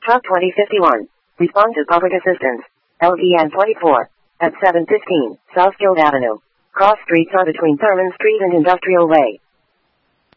Truck 2051. Respond to public assistance. LVN 24. At 715 South Guild Avenue. Cross streets are between Thurman Street and Industrial Way.